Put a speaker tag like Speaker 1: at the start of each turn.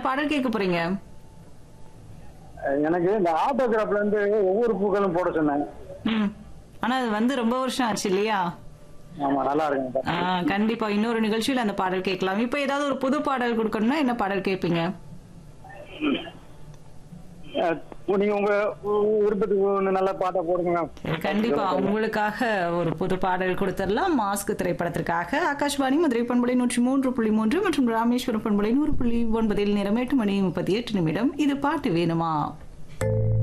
Speaker 1: பாடல் கேட்க போறீங்க?
Speaker 2: எனக்கு இந்த ஆட்டோகிராஃப்ல இருந்து ஒவ்வொரு பூக்களும் போட சொன்னாங்க.
Speaker 1: ம். ஆனா அது வந்து ரொம்ப வருஷம் ஆச்சு இல்லையா?
Speaker 2: ஆமா, நல்லா இருக்குங்க.
Speaker 1: கண்டிப்பா இன்னொரு நிகழ்ச்சியில அந்த பாடல் கேட்கலாம். இப்ப ஏதாவது ஒரு புது பாடல் கொடுக்கணும்னா என்ன பாடல் கேட்பீங்க?
Speaker 2: நீங்க உங்க விருப்பத்துக்கு ஒண்ணு நல்ல பாட்டா போடுங்க.
Speaker 1: கண்டிப்பா உங்களுக்காக ஒரு புது பாடல் கொடுத்துடலாம். மாஸ்க் திரைப்படத்திற்காக ஆகாஷ்வாணி மதுரை பண்பலை 103.3 மற்றும் ராமேஸ்வரம் பண்பலை 100.9 நேரம் 8:38 இது பாட்டு வேணுமா?